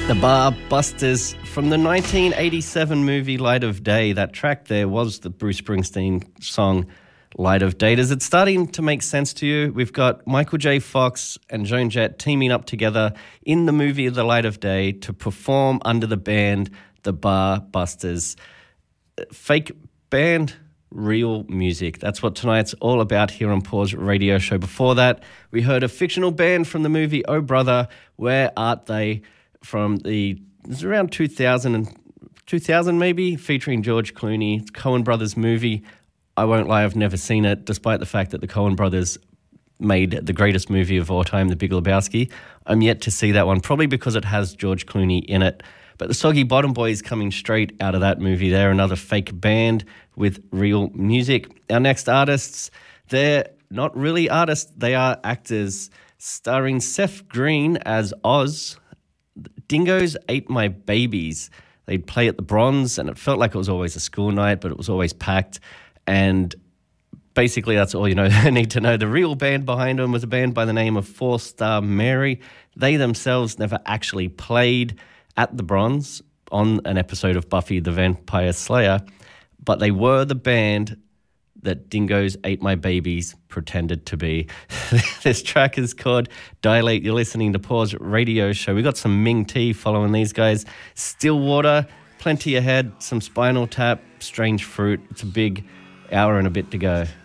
The Bar Busters from the 1987 movie Light of Day. That track there was the Bruce Springsteen song Light of Day. Is it starting to make sense to you? We've got Michael J. Fox and Joan Jett teaming up together in the movie The Light of Day to perform under the band The Bar Busters. Fake band, real music. That's what tonight's all about here on Pause Radio Show. Before that, we heard a fictional band from the movie Oh Brother, Where Art They? From it's around 2000 maybe, featuring George Clooney. It's Coen Brothers movie. I won't lie, I've never seen it, despite the fact that the Coen Brothers made the greatest movie of all time, The Big Lebowski. I'm yet to see that one, probably because it has George Clooney in it. But the Soggy Bottom Boys coming straight out of that movie. They're another fake band with real music. Our next artists, they're not really artists, they are actors, starring Seth Green as Oz. Dingoes Ate My Babies. They'd play at the Bronze, and it felt like it was always a school night, but it was always packed. And basically, that's all you need to know. The real band behind them was a band by the name of Four Star Mary. They themselves never actually played at the Bronze on an episode of Buffy the Vampire Slayer, but they were the band that Dingoes Ate My Babies pretended to be. This track is called Dilate. You're listening to Pause Radio Show. We got some Ming Tea following these guys. Stillwater, plenty ahead, some Spinal Tap, Strange Fruit. It's a big hour and a bit to go.